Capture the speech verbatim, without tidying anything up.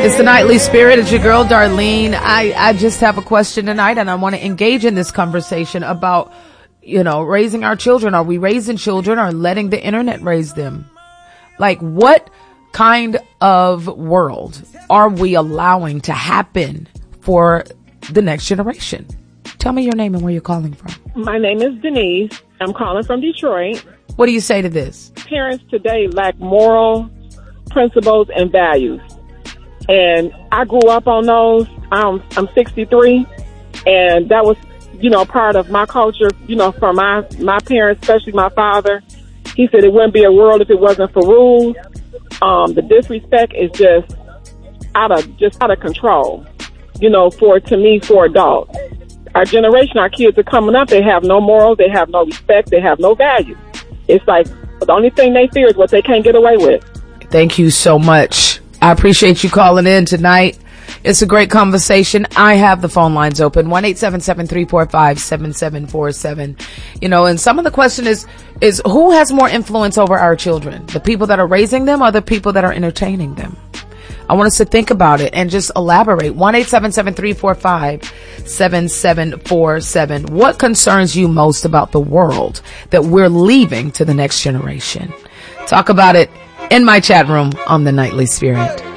It's the Nightly Spirit. It's your girl, Darlene. I, I just have a question tonight, and I want to engage in this conversation about, you know, raising our children. Are we raising children or letting the internet raise them? Like, what kind of world are we allowing to happen for the next generation? Tell me your name and where you're calling from. My name is Denise. I'm calling from Detroit. What do you say to this? Parents today lack moral principles and values. And I grew up on those. I'm, I'm sixty-three, and that was, you know, part of my culture, you know, for my, my parents, especially my father. He said it wouldn't be a world if it wasn't for rules. Um, the disrespect is just out of, just out of control, you know, for, to me, for adults. Our generation, our kids are coming up, they have no morals, they have no respect, they have no value. It's like the only thing they fear is what they can't get away with. Thank you so much. I appreciate you calling in tonight. It's a great conversation. I have the phone lines open, one eight seven seven, three four five, seven seven four seven. You know, and some of the question is, is who has more influence over our children? The people that are raising them or the people that are entertaining them? I want us to think about it and just elaborate. one eight seven seven, three four five, seven seven four seven. What concerns you most about the world that we're leaving to the next generation? Talk about it in my chat room on the Nightly Spirit.